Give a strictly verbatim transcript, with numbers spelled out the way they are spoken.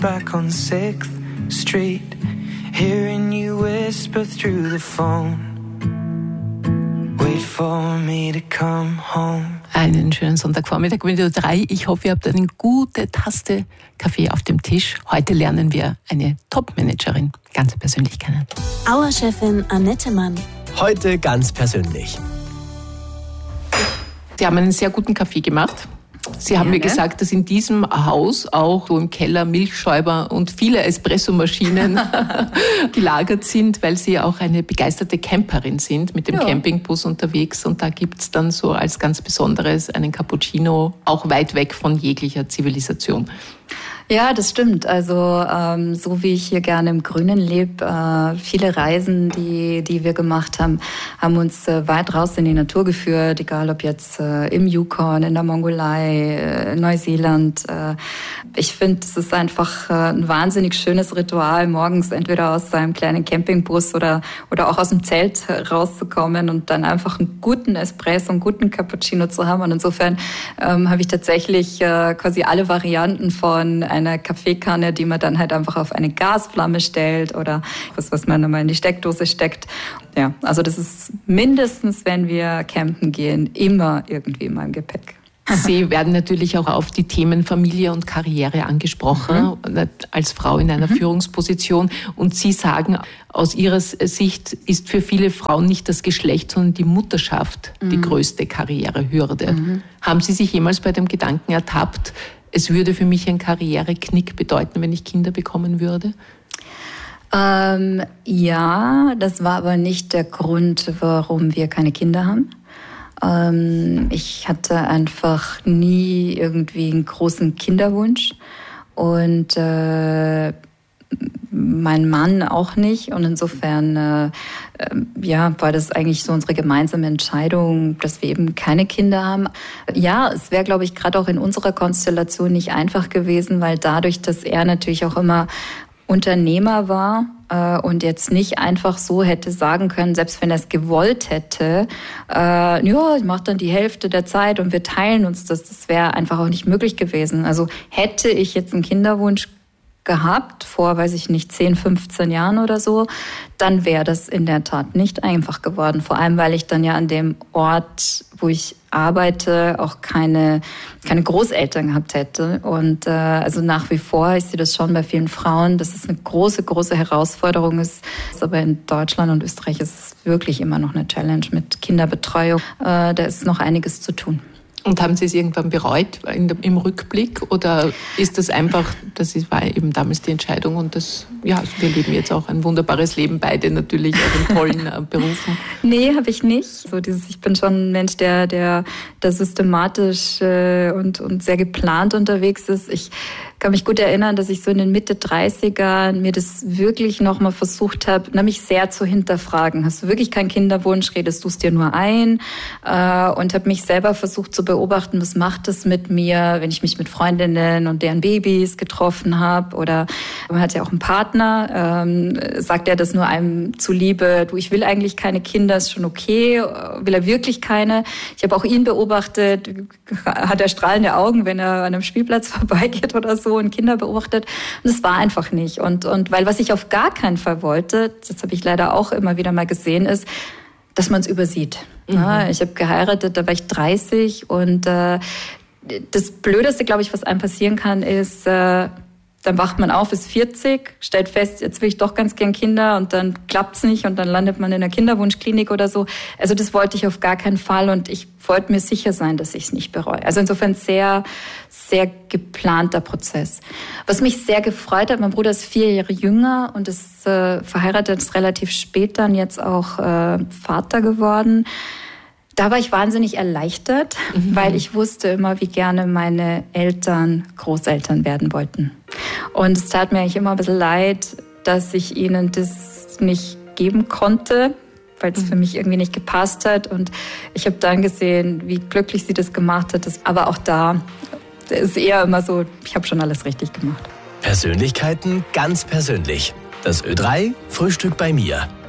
back on sixth Street, hearing you whisper through the phone. Wait for me to come home. Einen schönen Sonntagvormittag mit Ö drei. Ich hoffe, ihr habt eine gute Tasse Kaffee auf dem Tisch. Heute lernen wir eine Top-Managerin ganz persönlich kennen. Auer-Chefin Annette Mann. Heute ganz persönlich. Sie haben einen sehr guten Kaffee gemacht. Sie haben Gerne. mir gesagt, dass in diesem Haus auch so im Keller Milchschäumer und viele Espressomaschinen gelagert sind, weil Sie auch eine begeisterte Camperin sind, mit dem Ja. Campingbus unterwegs. Und da gibt's dann so als ganz Besonderes einen Cappuccino, auch weit weg von jeglicher Zivilisation. Ja, das stimmt. Also ähm, so wie ich hier gerne im Grünen lebe, äh, viele Reisen, die die wir gemacht haben, haben uns äh, weit raus in die Natur geführt, egal ob jetzt äh, im Yukon, in der Mongolei, äh, Neuseeland. Äh, ich finde, es ist einfach äh, ein wahnsinnig schönes Ritual, morgens entweder aus seinem kleinen Campingbus oder oder auch aus dem Zelt rauszukommen und dann einfach einen guten Espresso, einen guten Cappuccino zu haben. Und insofern ähm, habe ich tatsächlich äh, quasi alle Varianten von einer Kaffeekanne, die man dann halt einfach auf eine Gasflamme stellt oder was, was man nochmal in die Steckdose steckt. Ja, also das ist mindestens, wenn wir campen gehen, immer irgendwie in meinem Gepäck. Sie werden natürlich auch auf die Themen Familie und Karriere angesprochen, mhm. als Frau in einer mhm. Führungsposition. Und Sie sagen, aus Ihrer Sicht ist für viele Frauen nicht das Geschlecht, sondern die Mutterschaft mhm. die größte Karrierehürde. Mhm. Haben Sie sich jemals bei dem Gedanken ertappt, es würde für mich ein Karriereknick bedeuten, wenn ich Kinder bekommen würde? Ähm, ja, das war aber nicht der Grund, warum wir keine Kinder haben. Ähm, ich hatte einfach nie irgendwie einen großen Kinderwunsch und äh, mein Mann auch nicht. Und insofern äh, ja, war das eigentlich so unsere gemeinsame Entscheidung, dass wir eben keine Kinder haben. Ja, es wäre, glaube ich, gerade auch in unserer Konstellation nicht einfach gewesen, weil dadurch, dass er natürlich auch immer Unternehmer war äh, und jetzt nicht einfach so hätte sagen können, selbst wenn er es gewollt hätte, äh, ja, ich mache dann die Hälfte der Zeit und wir teilen uns das. Das wäre einfach auch nicht möglich gewesen. Also hätte ich jetzt einen Kinderwunsch gehabt, vor, weiß ich nicht, zehn, fünfzehn Jahren oder so, dann wäre das in der Tat nicht einfach geworden. Vor allem, weil ich dann ja an dem Ort, wo ich arbeite, auch keine, keine Großeltern gehabt hätte. Und äh, also nach wie vor, ich sehe das schon bei vielen Frauen, dass es eine große, große Herausforderung ist. Aber in Deutschland und Österreich ist es wirklich immer noch eine Challenge mit Kinderbetreuung. Äh, da ist noch einiges zu tun. Und haben Sie es irgendwann bereut in dem, im Rückblick? Oder ist das einfach, das war eben damals die Entscheidung und das, ja, also wir leben jetzt auch ein wunderbares Leben, beide natürlich auch in tollen äh, Berufen? Nee, habe ich nicht. So dieses, ich bin schon ein Mensch, der, der, der systematisch äh, und, und sehr geplant unterwegs ist. Ich kann mich gut erinnern, dass ich so in den Mitte dreißigern mir das wirklich nochmal versucht habe, nämlich sehr zu hinterfragen. Hast du wirklich keinen Kinderwunsch? Redest du es dir nur ein? Äh, und habe mich selber versucht zu beobachten, was macht es mit mir, wenn ich mich mit Freundinnen und deren Babys getroffen habe? Oder man hat ja auch einen Partner, ähm, sagt er das nur einem zuliebe, du, ich will eigentlich keine Kinder, ist schon okay, will er wirklich keine? Ich habe auch ihn beobachtet, hat er strahlende Augen, wenn er an einem Spielplatz vorbeigeht oder so und Kinder beobachtet. Und es war einfach nicht. Und, und weil was ich auf gar keinen Fall wollte, das habe ich leider auch immer wieder mal gesehen, ist, dass man es übersieht. Mhm. Ja, ich habe geheiratet, da war ich dreißig und äh, das Blödeste, glaube ich, was einem passieren kann, ist, äh, dann wacht man auf, ist vierzig, stellt fest, jetzt will ich doch ganz gern Kinder und dann klappt's nicht und dann landet man in einer Kinderwunschklinik oder so. Also das wollte ich auf gar keinen Fall und ich wollte mir sicher sein, dass ich es nicht bereue. Also insofern sehr, sehr geplanter Prozess. Was mich sehr gefreut hat, mein Bruder ist vier Jahre jünger und ist äh, verheiratet, ist relativ spät dann jetzt auch äh, Vater geworden. Da war ich wahnsinnig erleichtert, mhm. weil ich wusste immer, wie gerne meine Eltern Großeltern werden wollten. Und es tat mir eigentlich immer ein bisschen leid, dass ich ihnen das nicht geben konnte, weil es mhm. für mich irgendwie nicht gepasst hat. Und ich habe dann gesehen, wie glücklich sie das gemacht hat. Aber auch da ist eher immer so, ich habe schon alles richtig gemacht. Persönlichkeiten ganz persönlich. Das Ö drei Frühstück bei mir.